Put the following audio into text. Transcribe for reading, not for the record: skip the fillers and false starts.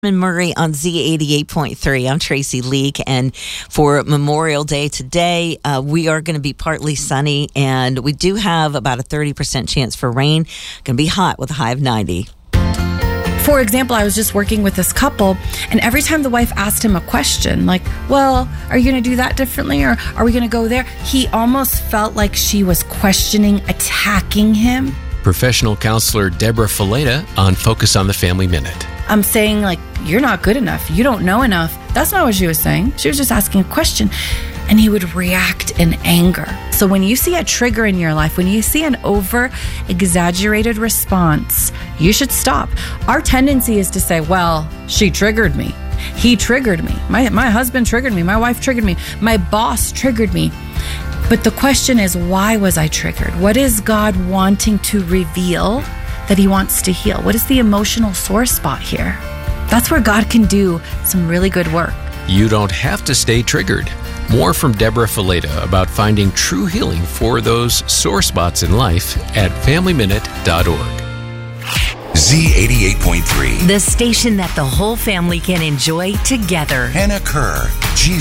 and Murray on Z88.3. I'm Tracy Leak, and for Memorial Day today, we are going to be partly sunny, and we do have about a 30% chance for rain. Going to be hot with a high of 90. For example, I was just working with this couple, and every time the wife asked him a question, like, well, are you going to do that differently, or are we going to go there? He almost felt like she was questioning, attacking him. Professional counselor Deborah Fileta on Focus on the Family Minute. I'm saying, like, you're not good enough. You don't know enough. That's not what she was saying. She was just asking a question. And he would react in anger. So when you see a trigger in your life, when you see an over-exaggerated response, you should stop. Our tendency is to say, well, she triggered me. He triggered me. My husband triggered me. My wife triggered me. My boss triggered me. But the question is, why was I triggered? What is God wanting to reveal that he wants to heal? What is the emotional sore spot here? That's where God can do some really good work. You don't have to stay triggered. More from Deborah Fileta about finding true healing for those sore spots in life at FamilyMinute.org. Z88.3. The station that the whole family can enjoy together. Hannah Kerr,